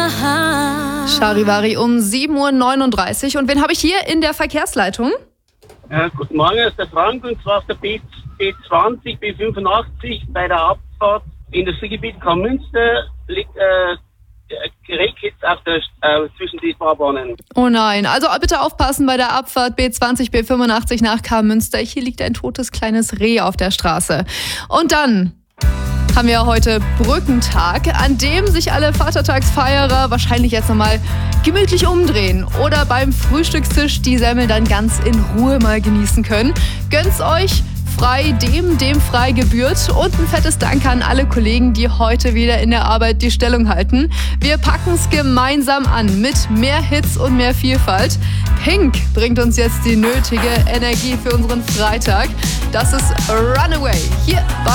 Charivari um 7:39 Uhr. Und wen habe ich hier in der Verkehrsleitung? Guten Morgen, das ist der Frank, und zwar auf der B20, B85 bei der Abfahrt Industriegebiet Kammünster liegt Gerät jetzt zwischen die Fahrbahnen. Oh nein, also bitte aufpassen bei der Abfahrt B20, B85 nach Kammünster. Hier liegt ein totes kleines Reh auf der Straße. Und dann haben wir heute Brückentag, an dem sich alle Vatertagsfeierer wahrscheinlich jetzt nochmal gemütlich umdrehen oder beim Frühstückstisch die Semmel dann ganz in Ruhe mal genießen können. Gönn's euch, frei dem frei gebührt, und ein fettes Dank an alle Kollegen, die heute wieder in der Arbeit die Stellung halten. Wir packen's gemeinsam an mit mehr Hits und mehr Vielfalt. Pink bringt uns jetzt die nötige Energie für unseren Freitag. Das ist Runaway hier bei